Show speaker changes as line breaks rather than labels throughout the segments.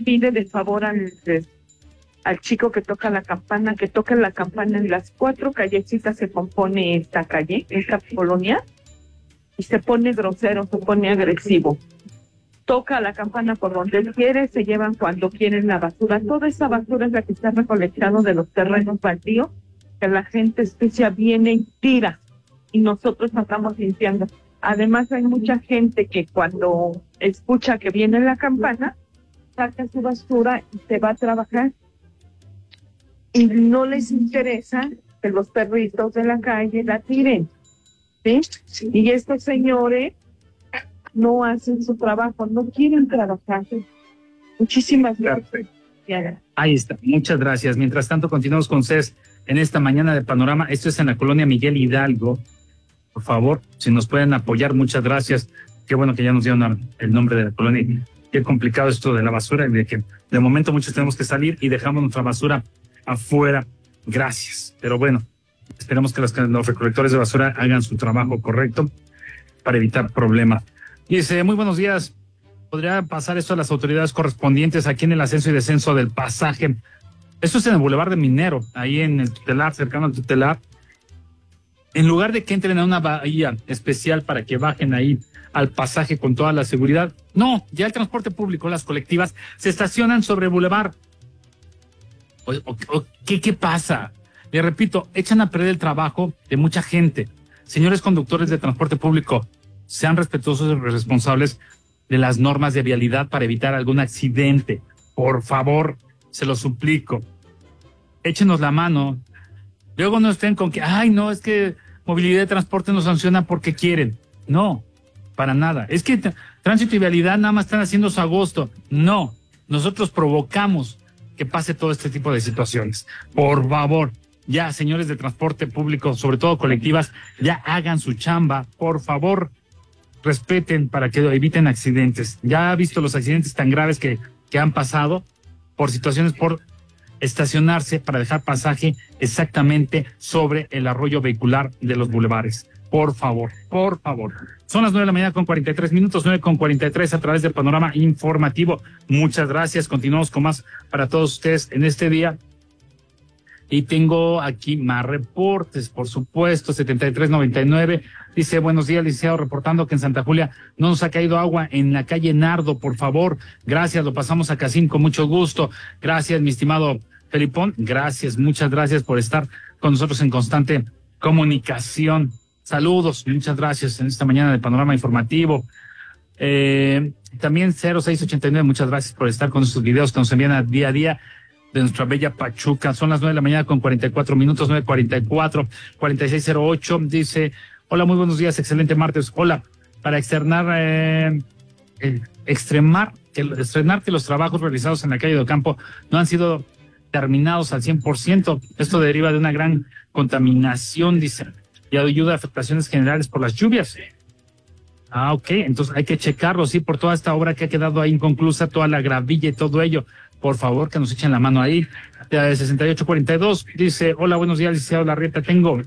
pide de favor al chico que toca la campana, que toque la campana en las 4 callecitas se compone esta calle, esta colonia, y se pone grosero, se pone agresivo. Toca la campana por donde él quiere, se llevan cuando quieren la basura. Toda esa basura es la que está recolectando de los terrenos baldíos, que la gente especia viene y tira, y nosotros estamos limpiando. Además hay mucha gente que cuando escucha que viene la campana, saca su basura y se va a trabajar. Y no les interesa que los perritos de la calle la tiren, ¿sí? Y estos señores no hacen su trabajo, no quieren trabajar. Muchísimas gracias.
Ahí está, muchas gracias. Mientras tanto, continuamos con ustedes en esta mañana de Panorama. Esto es en la colonia Miguel Hidalgo. Por favor, si nos pueden apoyar, muchas gracias. Qué bueno que ya nos dieron el nombre de la colonia. Qué complicado esto de la basura, de que de momento muchos tenemos que salir y dejamos nuestra basura afuera. Gracias. Pero bueno, esperemos que los recolectores de basura hagan su trabajo correcto para evitar problemas. Dice, muy buenos días. ¿Podría pasar esto a las autoridades correspondientes aquí en el ascenso y descenso del pasaje? Esto es en el Boulevard de Minero, ahí en el Tutelar, cercano al Tutelar. En lugar de que entren a una bahía especial para que bajen ahí al pasaje con toda la seguridad, no, ya el transporte público, las colectivas, se estacionan sobre Boulevard. ¿Qué pasa? Le repito, echan a perder el trabajo de mucha gente. Señores conductores de transporte público, sean respetuosos y responsables de las normas de vialidad para evitar algún accidente. Por favor, se lo suplico. Échenos la mano. Luego no estén con que, ay, no, es que movilidad de transporte nos sanciona porque quieren. No, para nada. Es que tránsito y vialidad nada más están haciendo su agosto. No, nosotros provocamos que pase todo este tipo de situaciones. Por favor, ya, señores de transporte público, sobre todo colectivas, ya hagan su chamba, por favor, respeten para que eviten accidentes. Ya ha visto los accidentes tan graves que han pasado por situaciones, por estacionarse para dejar pasaje exactamente sobre el arroyo vehicular de los bulevares. Por favor, por favor. Son las 9:43 a.m, 9:43 a través del Panorama Informativo. Muchas gracias. Continuamos con más para todos ustedes en este día. Y tengo aquí más reportes, por supuesto. 7399 dice, buenos días, licenciado, reportando que en Santa Julia no nos ha caído agua en la calle Nardo, por favor. Gracias, lo pasamos a Casín con mucho gusto. Gracias, mi estimado Felipón. Gracias, muchas gracias por estar con nosotros en constante comunicación. Saludos, muchas gracias en esta mañana de Panorama Informativo. También 0689, muchas gracias por estar con nuestros videos que nos envían día a día de nuestra bella Pachuca. Son las 9:44 a.m, 9:44, 4608. Dice, hola, muy buenos días, excelente martes. Hola, para externar que los trabajos realizados en la calle de Ocampo no han sido terminados al 100%. Esto deriva de una gran contaminación, dice, y ayuda a afectaciones generales por las lluvias. Ah, ok, entonces hay que checarlo, sí, por toda esta obra que ha quedado ahí inconclusa, toda la gravilla y todo ello. Por favor, que nos echen la mano ahí. 6842 dice, hola, buenos días, licenciado Larrieta.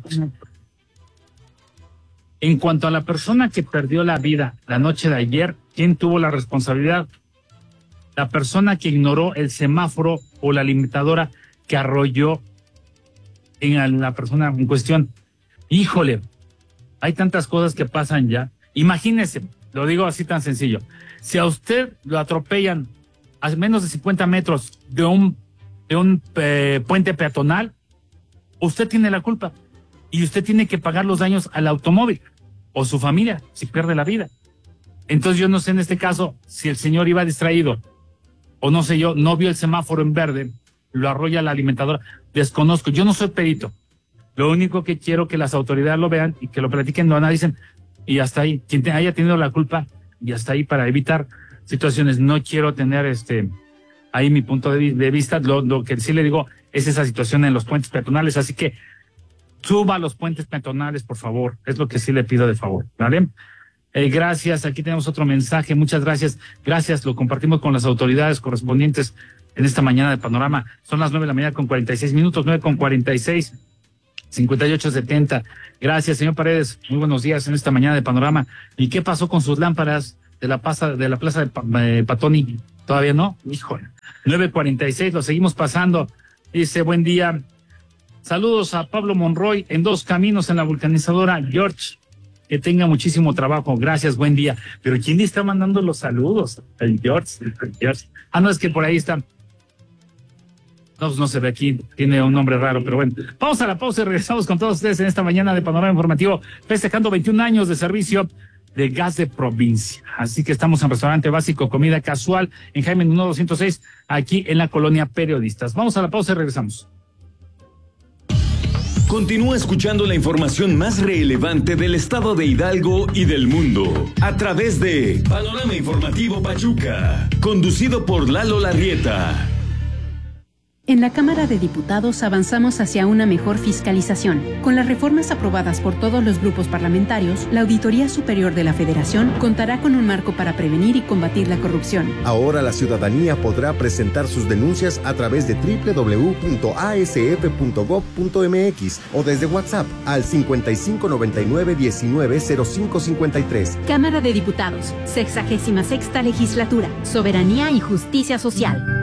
En cuanto a la persona que perdió la vida la noche de ayer, ¿quién tuvo la responsabilidad? La persona que ignoró el semáforo o la limitadora que arrolló en la persona en cuestión. Híjole, hay tantas cosas que pasan ya. Imagínese, lo digo así tan sencillo. Si a usted lo atropellan a menos de 50 metros de un puente peatonal, usted tiene la culpa y usted tiene que pagar los daños al automóvil o su familia si pierde la vida. Entonces yo no sé en este caso si el señor iba distraído o no sé yo, no vio el semáforo en verde, lo arrolla la alimentadora, desconozco, yo no soy perito. Lo único que quiero que las autoridades lo vean y que lo platiquen, lo analicen y hasta ahí, quien haya tenido la culpa y hasta ahí para evitar situaciones. No quiero tener ahí mi punto de vista. Lo que sí le digo es esa situación en los puentes peatonales, así que suba a los puentes peatonales, por favor. Es lo que sí le pido de favor, ¿vale? Gracias, aquí tenemos otro mensaje, muchas gracias. Gracias, lo compartimos con las autoridades correspondientes en esta mañana de Panorama. Son las 9:46 a.m, 9:46, 5870. Gracias, señor Paredes, muy buenos días en esta mañana de Panorama. ¿Y qué pasó con sus lámparas de la plaza de Patoni? ¿Todavía no? Híjole. 9:46, lo seguimos pasando. Dice, buen día. Saludos a Pablo Monroy en Dos Caminos en la vulcanizadora George. Que tenga muchísimo trabajo. Gracias, buen día. Pero ¿quién le está mandando los saludos? El George. Ah, no, es que por ahí está. No, pues no se ve aquí, tiene un nombre raro, pero bueno. Vamos a la pausa y regresamos con todos ustedes en esta mañana de Panorama Informativo, festejando 21 años de servicio de gas de provincia. Así que estamos en Restaurante Básico Comida Casual en Jaime Nuno 206, aquí en la Colonia Periodistas. Vamos a la pausa y regresamos.
Continúa escuchando la información más relevante del estado de Hidalgo y del mundo a través de Panorama Informativo Pachuca, conducido por Lalo Larrieta.
En la Cámara de Diputados avanzamos hacia una mejor fiscalización. Con las reformas aprobadas por todos los grupos parlamentarios, la Auditoría Superior de la Federación contará con un marco para prevenir y combatir la corrupción.
Ahora la ciudadanía podrá presentar sus denuncias a través de www.asf.gov.mx o desde WhatsApp al 5599-190553.
Cámara de Diputados, 66ª Legislatura, Soberanía y Justicia Social.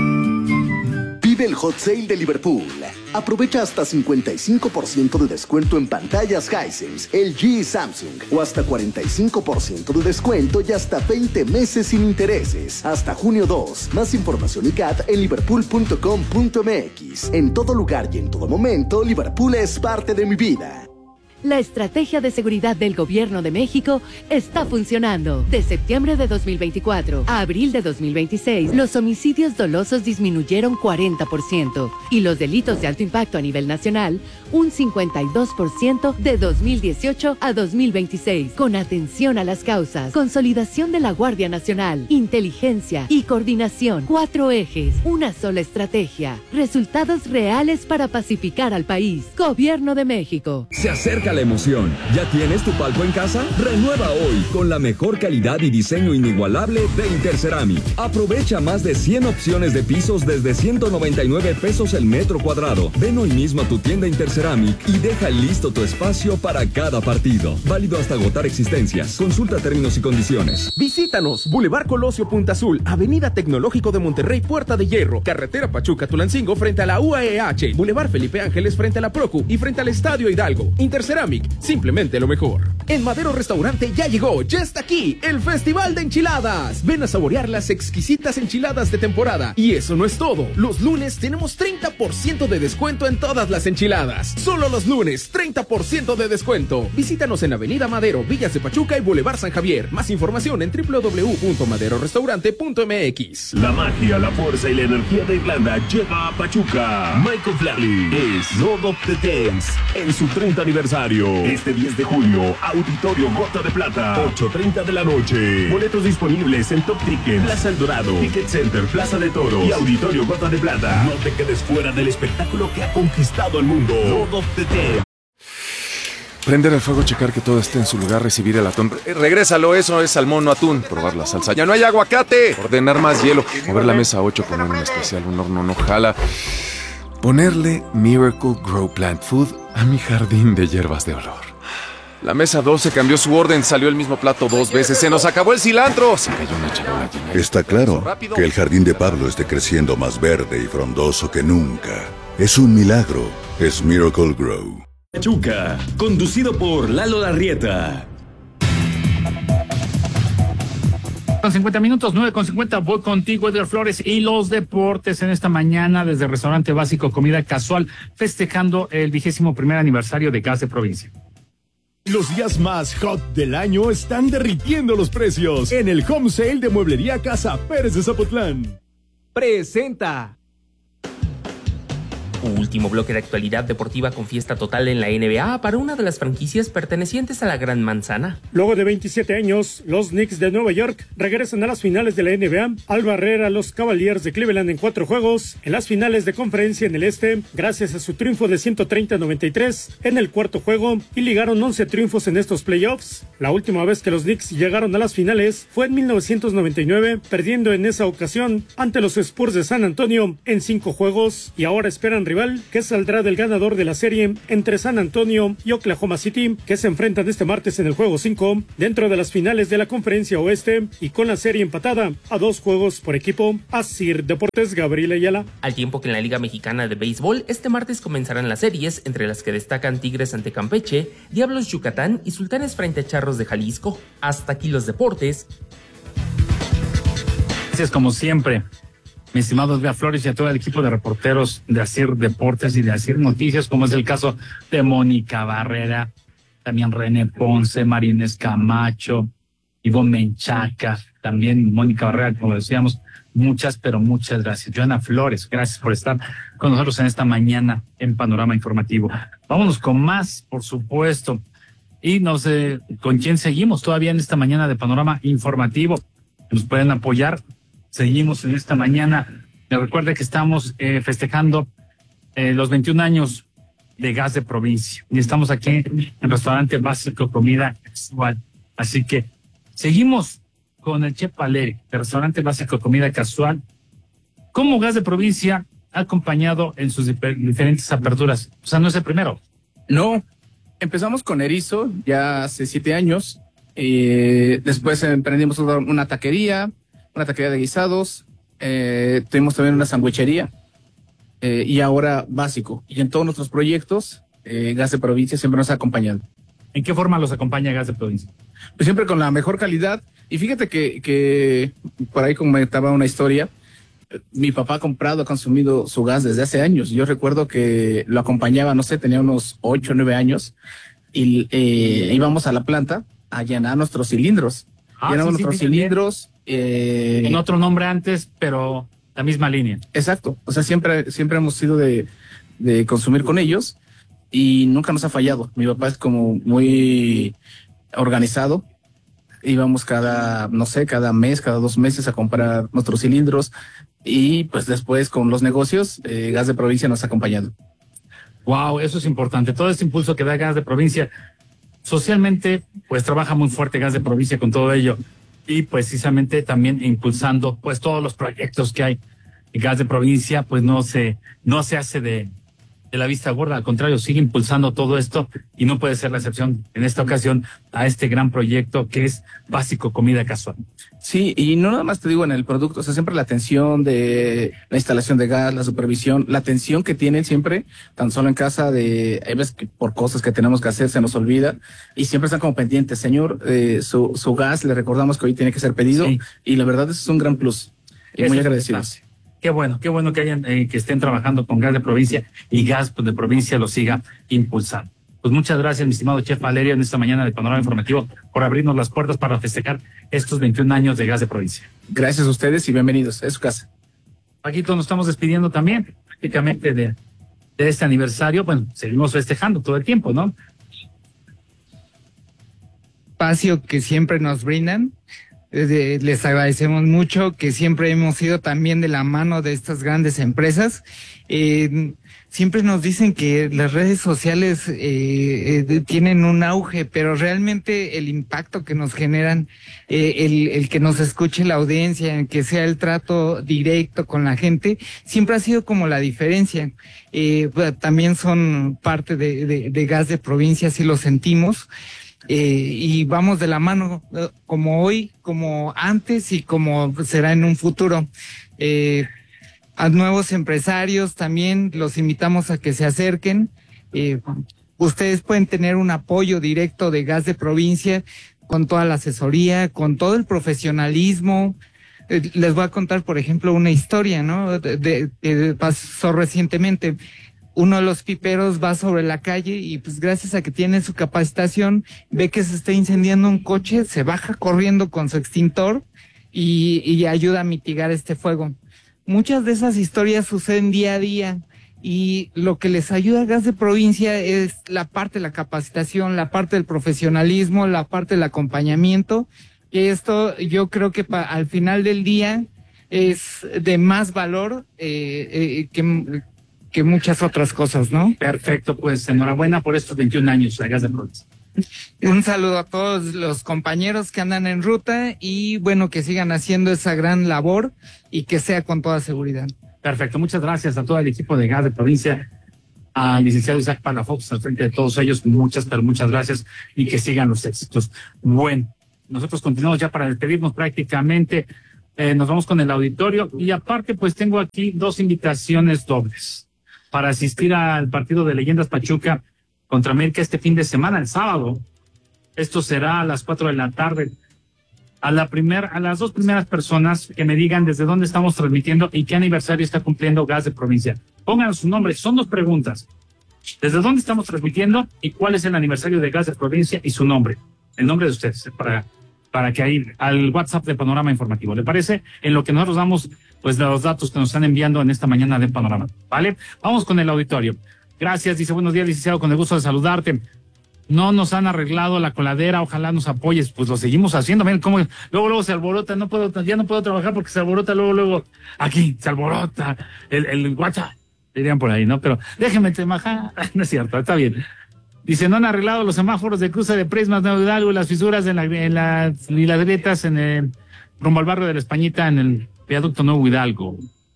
Vive el Hot Sale de Liverpool. Aprovecha hasta 55% de descuento en pantallas Hisense, LG y Samsung, o hasta 45% de descuento y hasta 20 meses sin intereses. Hasta junio 2. Más información y CAT en liverpool.com.mx. En todo lugar y en todo momento, Liverpool es parte de mi vida.
La estrategia de seguridad del Gobierno de México está funcionando. De septiembre de 2024 a abril de 2026, los homicidios dolosos disminuyeron 40% y los delitos de alto impacto a nivel nacional un 52% de 2018 a 2026. Con atención a las causas, consolidación de la Guardia Nacional, inteligencia y coordinación. 4 ejes, una sola estrategia. Resultados reales para pacificar al país. Gobierno de México.
Se acerca la emoción. ¿Ya tienes tu palco en casa? Renueva hoy con la mejor calidad y diseño inigualable de Interceramic. Aprovecha más de 100 opciones de pisos desde 199 pesos el metro cuadrado. Ven hoy mismo a tu tienda Interceramic y deja listo tu espacio para cada partido. Válido hasta agotar existencias. Consulta términos y condiciones.
Visítanos, Boulevard Colosio Punta Azul, Avenida Tecnológico de Monterrey, Puerta de Hierro, Carretera Pachuca-Tulancingo frente a la UAEH, Boulevard Felipe Ángeles frente a la Procu y frente al Estadio Hidalgo. Interceramic, simplemente lo mejor. En Madero Restaurante ya llegó, ya está aquí, el Festival de Enchiladas. Ven a saborear las exquisitas enchiladas de temporada. Y eso no es todo. Los lunes tenemos 30% de descuento en todas las enchiladas. Solo los lunes, 30% de descuento. Visítanos en Avenida Madero, Villas de Pachuca y Boulevard San Javier. Más información en www.maderorestaurante.mx.
La magia, la fuerza y la energía de Irlanda llega a Pachuca. Michael Flatley es Lord of the Dance en su 30 aniversario. Este 10 de julio, Auditorio Gota de Plata, 8:30 de la noche. Boletos disponibles en Top Ticket, Plaza El Dorado, Ticket Center, Plaza de Toros y Auditorio Gota de Plata. No te quedes fuera del espectáculo que ha conquistado el mundo. Lord of the Dance.
Prender el fuego, checar que todo esté en su lugar, recibir el atún. Regrésalo, eso es salmón, no atún. Probar la salsa. ¡Ya no hay aguacate! Ordenar más hielo. Mover la mesa 8, poner un especial, un horno no jala. Ponerle Miracle Grow Plant Food a mi jardín de hierbas de olor. La mesa 12 cambió su orden, salió el mismo plato 2 veces. ¡Se nos acabó el cilantro! Se cayó una charola llena.
Está claro que el jardín de Pablo esté creciendo más verde y frondoso que nunca. Es un milagro. Es Miracle Grow.
Pachuca, conducido por Lalo Larrieta.
Con 50 minutos, 9:50, voy contigo, Edgar Flores, y los deportes en esta mañana desde el Restaurante Básico Comida Casual, festejando el 21º aniversario de Gas de Provincia.
Los días más hot del año están derritiendo los precios en el home sale de Mueblería Casa Pérez de Zapotlán.
Presenta. Último bloque de actualidad deportiva con fiesta total en la NBA para una de las franquicias pertenecientes a la Gran Manzana.
Luego de 27 años, los Knicks de Nueva York regresan a las finales de la NBA al barrer a los Cavaliers de Cleveland en 4 juegos en las finales de conferencia en el Este, gracias a su triunfo de 130-93 en el cuarto juego, y ligaron 11 triunfos en estos playoffs. La última vez que los Knicks llegaron a las finales fue en 1999, perdiendo en esa ocasión ante los Spurs de San Antonio en 5 juegos, y ahora esperan rival que saldrá del ganador de la serie entre San Antonio y Oklahoma City, que se enfrentan este martes en el juego 5 dentro de las finales de la Conferencia Oeste y con la serie empatada a 2 juegos por equipo. Asir Deportes, Gabriel Ayala.
Al tiempo que en la Liga Mexicana de Béisbol, este martes comenzarán las series, entre las que destacan Tigres ante Campeche, Diablos Yucatán y Sultanes frente a Charros de Jalisco. Hasta aquí los deportes.
Gracias como siempre, mi estimado Edgar Flores, y a todo el equipo de reporteros de Asir Deportes y de Asir Noticias, como es el caso de Mónica Barrera, también René Ponce, Marínez Camacho, Ivonne Menchaca, también Mónica Barrera, como decíamos, muchas, pero muchas gracias. Joana Flores, gracias por estar con nosotros en esta mañana en Panorama Informativo. Vámonos con más, por supuesto. Y no sé con quién seguimos todavía en esta mañana de Panorama Informativo. Nos pueden apoyar. Seguimos en esta mañana. Les recuerdo que estamos festejando los 21 años de Gas de Provincia. Y estamos aquí en el Restaurante Básico Comida Casual. Así que seguimos con el Chef Valeri, el Restaurante Básico Comida Casual. ¿Cómo Gas de Provincia ha acompañado en sus diferentes aperturas? O sea, no es el primero.
No, empezamos con Erizo ya hace 7 años. Después emprendimos una taquería de guisados. Tuvimos también una sandwichería. Y ahora Básico. Y en todos nuestros proyectos, Gas de Provincia siempre nos ha acompañado.
¿En qué forma los acompaña Gas de Provincia?
Pues siempre con la mejor calidad. Y fíjate que por ahí comentaba una historia. Mi papá ha consumido su gas desde hace años. Yo recuerdo que lo acompañaba, no sé, tenía unos 8 o 9 años. Y íbamos a la planta a llenar nuestros cilindros. Llenamos nuestros cilindros.
En otro nombre antes, pero la misma línea.
Exacto. O sea, siempre hemos sido de consumir con ellos y nunca nos ha fallado. Mi papá es como muy organizado. Íbamos cada mes, cada 2 meses a comprar nuestros cilindros y pues después con los negocios, Gas de Provincia nos ha acompañado.
Wow, eso es importante. Todo este impulso que da Gas de Provincia. Socialmente, pues trabaja muy fuerte Gas de Provincia con todo ello. Y precisamente también impulsando pues todos los proyectos que hay. Gas de Provincia pues no se hace de la vista gorda, al contrario, sigue impulsando todo esto y no puede ser la excepción en esta ocasión a este gran proyecto que es Básico Comida Casual.
Sí, y no nada más te digo en el producto, o sea, siempre la atención de la instalación de gas, la supervisión, la atención que tienen siempre, tan solo en casa hay veces que por cosas que tenemos que hacer se nos olvida y siempre están como pendientes. Señor, su gas, le recordamos que hoy tiene que ser pedido, sí. Y la verdad eso es un gran plus y muy agradecidos.
Qué bueno que hayan que estén trabajando con Gas de Provincia y Gas de Provincia lo siga impulsando. Pues muchas gracias, mi estimado Chef Valerio, en esta mañana de Panorama Informativo, por abrirnos las puertas para festejar estos 21 años de Gas de Provincia.
Gracias a ustedes y bienvenidos. Es su casa.
Paquito, nos estamos despidiendo también, prácticamente de este aniversario. Bueno, seguimos festejando todo el tiempo, ¿no?
Espacio que siempre nos brindan. Les agradecemos mucho, que siempre hemos ido también de la mano de estas grandes empresas. Siempre nos dicen que las redes sociales tienen un auge, pero realmente el impacto que nos generan, el que nos escuche la audiencia, el que sea el trato directo con la gente, siempre ha sido como la diferencia. También son parte de Gas de Provincia, así lo sentimos. Y vamos de la mano, como hoy, como antes y como será en un futuro. A nuevos empresarios también los invitamos a que se acerquen. Ustedes pueden tener un apoyo directo de Gas de Provincia con toda la asesoría, con todo el profesionalismo. Les voy a contar, por ejemplo, una historia, ¿no? Pasó recientemente. Uno de los piperos va sobre la calle y pues gracias a que tiene su capacitación, ve que se está incendiando un coche, se baja corriendo con su extintor y ayuda a mitigar este fuego. Muchas de esas historias suceden día a día y lo que les ayuda a Gas de Provincia es la parte de la capacitación, la parte del profesionalismo, la parte del acompañamiento. Y esto yo creo que al final del día es de más valor que muchas otras cosas, ¿no?
Perfecto, pues enhorabuena por estos 21 años de Gas de Provincia.
Un saludo a todos los compañeros que andan en ruta y bueno, que sigan haciendo esa gran labor y que sea con toda seguridad.
Perfecto, muchas gracias a todo el equipo de Gas de Provincia, al licenciado Isaac Palafox al frente de todos ellos, muchas gracias y que sigan los éxitos. Bueno, nosotros continuamos ya para despedirnos prácticamente, nos vamos con el auditorio y aparte pues tengo aquí 2 invitaciones dobles para asistir al partido de Leyendas Pachuca contra América este fin de semana, el sábado. Esto será a las 4 de la tarde. A las 2 primeras personas que me digan desde dónde estamos transmitiendo y qué aniversario está cumpliendo Gas de Provincia. Pongan su nombre, son 2 preguntas. ¿Desde dónde estamos transmitiendo y cuál es el aniversario de Gas de Provincia y su nombre? El nombre de ustedes, para que ahí, al WhatsApp de Panorama Informativo. ¿Le parece? En lo que nosotros damos, pues, los datos que nos están enviando en esta mañana de Panorama. ¿Vale? Vamos con el auditorio. Gracias, dice, buenos días, licenciado, con el gusto de saludarte. No nos han arreglado la coladera, ojalá nos apoyes, pues lo seguimos haciendo. Miren cómo luego se alborota, ya no puedo trabajar porque se alborota luego, aquí se alborota el WhatsApp, dirían por ahí, ¿no? Pero déjenme trabajar, no es cierto, está bien. Dice, no han arreglado los semáforos de cruce de Prismas, Nuevo Hidalgo, las fisuras y las grietas rumbo al barrio de la Españita en el viaducto Nuevo Hidalgo.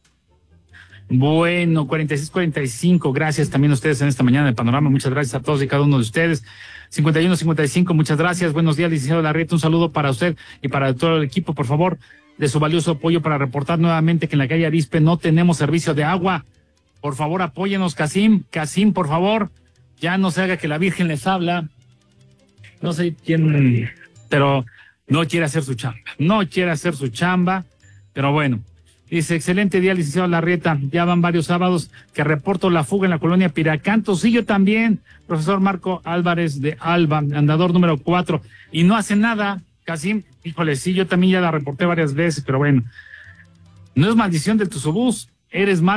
Bueno, 46-45, gracias también a ustedes en esta mañana de Panorama, muchas gracias a todos y cada uno de ustedes. 51-55, muchas gracias, buenos días, licenciado Larrieta, un saludo para usted y para todo el equipo, por favor, de su valioso apoyo para reportar nuevamente que en la calle Arispe no tenemos servicio de agua. Por favor, apóyenos, Casim, por favor, ya no se haga que la Virgen les habla, no sé quién, pero no quiere hacer su chamba, pero bueno. Dice, excelente día, licenciado Larrieta. Ya van varios sábados que reporto la fuga en la colonia Piracanto. Sí, yo también, profesor Marco Álvarez de Alba, andador número 4. Y no hace nada, casi, híjole, sí, yo también ya la reporté varias veces, pero bueno. No es maldición del Tuzobús, es mal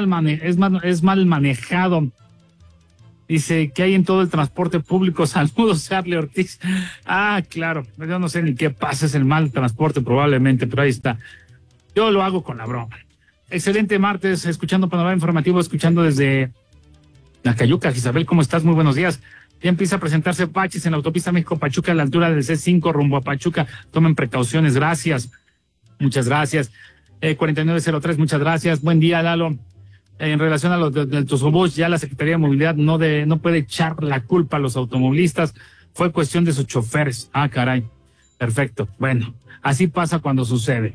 manejado. Dice, ¿qué hay en todo el transporte público? Saludos, Charlie Ortiz. Ah, claro, yo no sé ni qué pasa, es el mal transporte probablemente, pero ahí está. Yo lo hago con la broma. Excelente martes, escuchando Panorama Informativo, escuchando desde la Cayuca. Isabel, ¿cómo estás? Muy buenos días. Ya empieza a presentarse baches en la autopista México-Pachuca a la altura del C5 rumbo a Pachuca. Tomen precauciones, gracias. Muchas gracias. 4903, muchas gracias. Buen día, Lalo. En relación a lo del Tuzobús, ya la Secretaría de Movilidad no puede echar la culpa a los automovilistas. Fue cuestión de sus choferes. Ah, caray. Perfecto. Bueno, así pasa cuando sucede.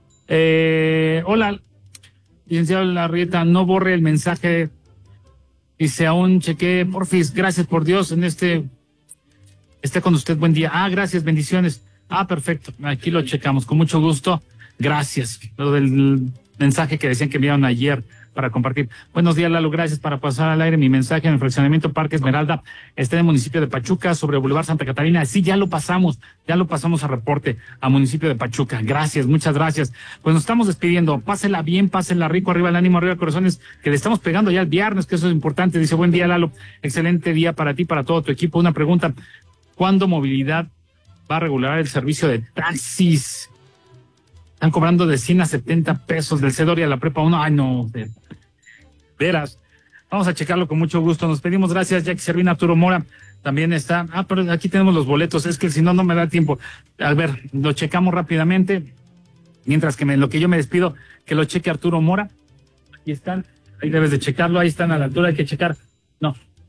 Hola, licenciado Larrieta, no borre el mensaje. Dice, aún chequé, porfis, gracias por Dios, esté con usted, buen día. Ah, gracias, bendiciones. Ah, perfecto, aquí lo checamos, con mucho gusto, gracias. Lo del mensaje que decían que enviaron ayer para compartir. Buenos días, Lalo, gracias, para pasar al aire mi mensaje en el fraccionamiento Parque Esmeralda, está en el municipio de Pachuca, sobre Boulevard Santa Catarina. Sí, ya lo pasamos a reporte a municipio de Pachuca. Gracias, muchas gracias. Pues nos estamos despidiendo. Pásela bien, pásela rico, arriba el ánimo, arriba corazones, que le estamos pegando ya el viernes, que eso es importante. Dice, buen día, Lalo, excelente día para ti, para todo tu equipo. Una pregunta, ¿cuándo Movilidad va a regular el servicio de taxis? Están cobrando de 100 a 70 pesos del Cedor y a la Prepa 1. Ay, no, veras. Vamos a checarlo con mucho gusto. Nos pedimos gracias, Jackie Servina, Arturo Mora. También está. Ah, pero aquí tenemos los boletos. Es que si no me da tiempo. A ver, lo checamos rápidamente. Mientras que lo que yo me despido, que lo cheque Arturo Mora. Aquí están. Ahí debes de checarlo. Ahí están a la altura. Hay que checar. No.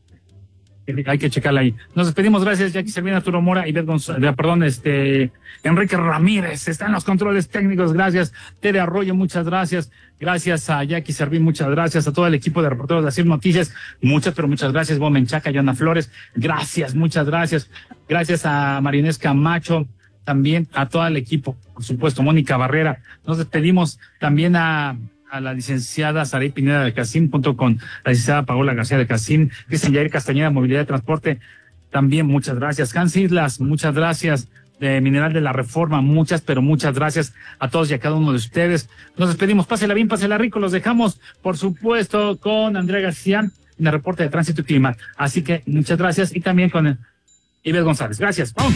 Hay que checarla ahí. Nos despedimos, gracias, Jackie Servina, Arturo Mora y Enrique Ramírez, están los controles técnicos, gracias. Tere Arroyo, muchas gracias. Gracias a Jackie Servín, muchas gracias. A todo el equipo de reporteros de Asir Noticias, pero muchas gracias. Bo Menchaca, Joana Flores, gracias, muchas gracias. Gracias a Marinés Camacho, también a todo el equipo, por supuesto, Mónica Barrera. Nos despedimos también a la licenciada Saray Pineda de Casín, junto con la licenciada Paola García de Casín, Cristian Yair Castañeda, Movilidad de Transporte, también muchas gracias. Hans Islas, muchas gracias. De Mineral de la Reforma, muchas gracias a todos y a cada uno de ustedes. Nos despedimos, pásela bien, pásela rico, los dejamos, por supuesto, con Andrea García en el reporte de Tránsito y Clima. Así que muchas gracias y también con Ives González. Gracias, vamos.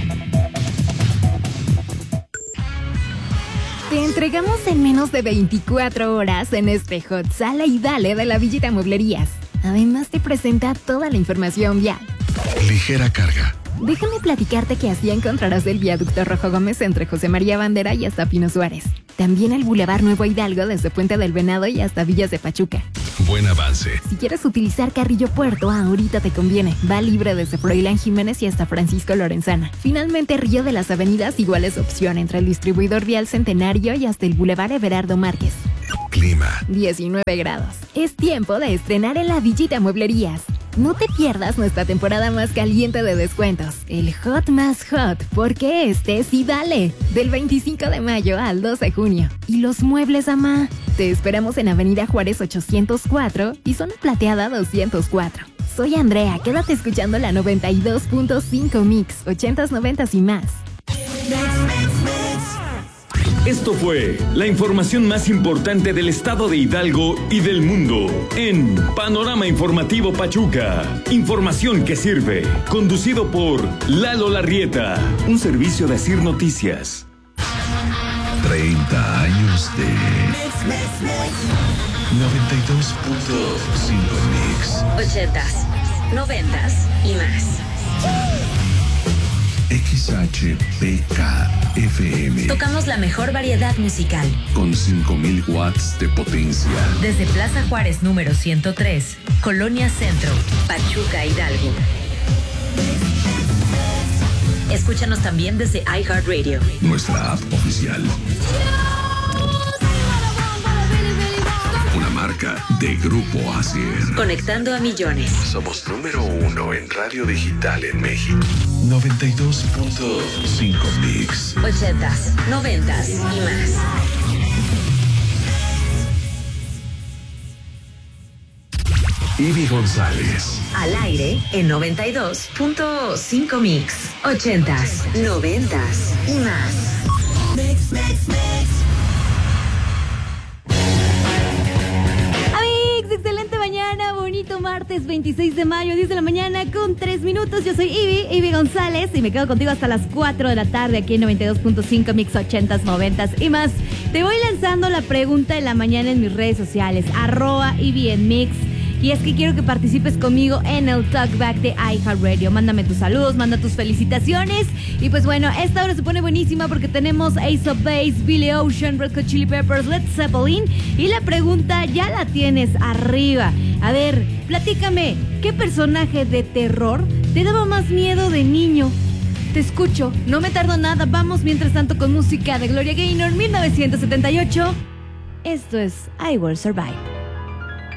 Te entregamos en menos de 24 horas en este Hot Sala y Dale de la Villita Mueblerías. Además te presenta toda la información vial.
Ligera carga,
Déjame platicarte que así encontrarás el viaducto Rojo Gómez entre José María Bandera y hasta Pino Suárez. También el Boulevard Nuevo Hidalgo desde Puente del Venado y hasta Villas de Pachuca.
Buen avance.
Si quieres utilizar Carrillo Puerto, ahorita te conviene. Va libre desde Froilán Jiménez y hasta Francisco Lorenzana. Finalmente, Río de las Avenidas igual es opción entre el distribuidor vial Centenario y hasta el Boulevard Everardo Márquez.
Clima.
19 grados. Es tiempo de estrenar en la Villita Mueblerías. No te pierdas nuestra temporada más caliente de descuentos, el Hot más Hot, porque este sí vale. Del 25 de mayo al 2 de junio. Y los muebles Ama. Te esperamos en Avenida Juárez 804 y Zona Plateada 204. Soy Andrea, quédate escuchando la 92.5 Mix, 80s, 90s y más.
Esto fue la información más importante del estado de Hidalgo y del mundo en Panorama Informativo Pachuca. Información que sirve. Conducido por Lalo Larrieta. Un servicio de Asir Noticias.
30 años de 92.5 Mix.
80s, 90s y más.
XHPK-FM.
Tocamos la mejor variedad musical.
Con 5,000 watts de potencia.
Desde Plaza Juárez número 103, Colonia Centro, Pachuca, Hidalgo. Escúchanos también desde iHeartRadio.
Nuestra app oficial. Una marca de Grupo Asier.
Conectando a millones.
Somos número 1 en radio digital en México. 92.5 Mix.
80s, 90s y más.
Ivy González.
Al aire en 92.5 Mix. 80s, 90s y más.
Mix, mix, mix. Excelente mañana, bonito martes 26 de mayo, 10 de la mañana con 3 minutos. Yo soy Ivy González y me quedo contigo hasta las 4 de la tarde aquí en 92.5 Mix 80s, 90s y más. Te voy lanzando la pregunta de la mañana en mis redes sociales, @Ivy en Mix. Y es que quiero que participes conmigo en el Talkback de iHeartRadio. Mándame tus saludos, manda tus felicitaciones. Y pues bueno, esta hora se pone buenísima porque tenemos Ace of Base, Billy Ocean, Red Hot Chili Peppers, Led Zeppelin. Y la pregunta ya la tienes arriba. A ver, platícame, ¿qué personaje de terror te daba más miedo de niño? Te escucho, no me tardo nada. Vamos mientras tanto con música de Gloria Gaynor, 1978. Esto es I Will Survive.